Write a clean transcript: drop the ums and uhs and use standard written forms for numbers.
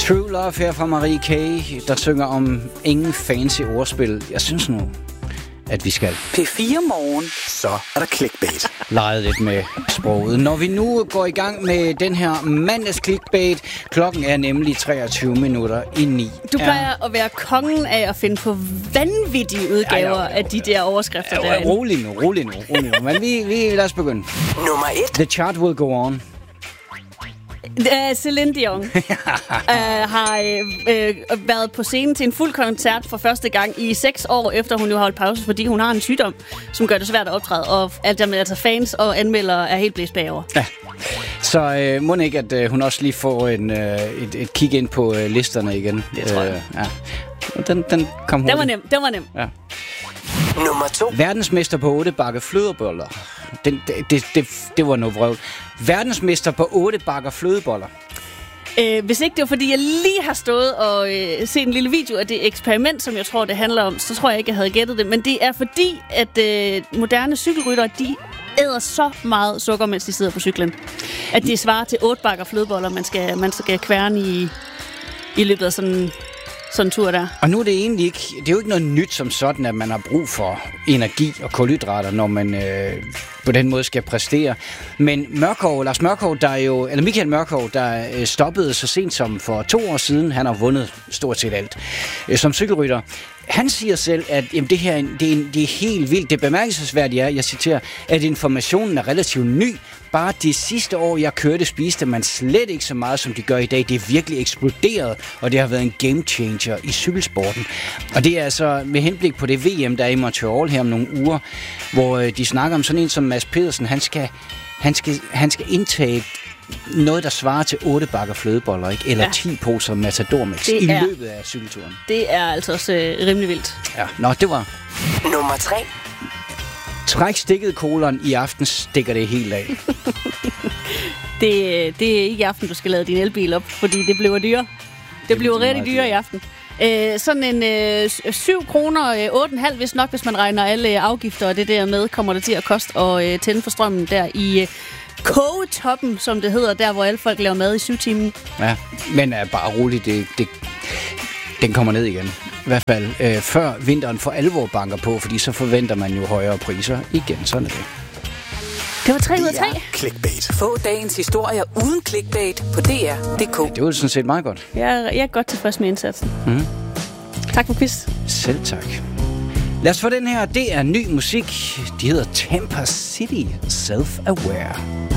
True Love her fra Marie K., der synger om ingen fancy ordspil. Jeg synes nu, at vi skal. P4 Morgen, så er der clickbait. Leget lidt med sproget. Når vi nu går i gang med den her mandags clickbait, klokken er nemlig 23:09. Du plejer at være kongen af at finde på vanvittige udgaver af de der overskrifter derinde. Rolig nu. Men vi lad os begynde. Nummer 1. The chart will go on. Celine Dion har været på scenen til en fuld koncert for første gang i 6 år, efter hun jo har holdt pause, fordi hun har en sygdom, som gør det svært at optræde, og alt dermed altså fans og anmeldere er helt blæst bagover. Ja. Så må ikke, at hun også lige får et kig ind på listerne igen. Det tror jeg. Ja. Den kom hurtigt. Den var nem. Ja. Nummer 2. Verdensmester på 8 bakker flødeboller. Det var noget vrøvl. Verdensmester på 8 bakker flødeboller. Hvis ikke det var, fordi jeg lige har stået og set en lille video af det eksperiment, som jeg tror, det handler om, så tror jeg ikke, jeg havde gættet det. Men det er fordi, at moderne cykelryttere, de æder så meget sukker, mens de sidder på cyklen, at det svarer til 8 bakker flødeboller, man skal kværne i løbet af sådan en tur der. Og nu er det egentlig ikke, det er jo ikke noget nyt som sådan, at man har brug for energi og kulhydrater, når man på den måde skal præstere. Men Michael Mørkov, der stoppede så sent som for 2 år siden, han har vundet stort set alt som cykelrytter. Han siger selv, at jamen, det er helt vildt. Det bemærkelsesværdige er, jeg citerer, at informationen er relativt ny. Bare det sidste år, jeg kørte, spiste man slet ikke så meget, som de gør i dag. Det er virkelig eksploderet, og det har været en game changer i cykelsporten. Og det er altså med henblik på det VM, der er i Montreal her om nogle uger, hvor de snakker om sådan en som Mads Pedersen. Han skal indtage noget, der svarer til 8 bakker flødeboller, ikke? Eller 10 poser Matador-mix i løbet af cykelturen. Det er altså også rimelig vildt. Ja, det var... Nummer 3. Træk stikket kolon, i aften stikker det helt af. Det er ikke i aften, du skal lade din elbil op, fordi det bliver dyre. Det bliver rigtig dyre i aften. Sådan en 7 kroner, 8,5 hvis nok, hvis man regner alle afgifter og det der med, kommer det til at koste at tænde for strømmen der i kogetoppen, som det hedder, der hvor alle folk laver mad i 7 timer. Ja, men bare roligt, den kommer ned igen. I hvert fald før vinteren for alvor banker på, fordi så forventer man jo højere priser igen. Sådan er det. Det var 3 ud af 3. Clickbait. Få dagens historier uden clickbait på DR.dk. Det var sådan set meget godt. Jeg er godt tilfreds med indsatsen. Mm. Tak for quiz. Selv tak. Lad os få den her. Det er ny musik. De hedder Tampa City Self-Aware.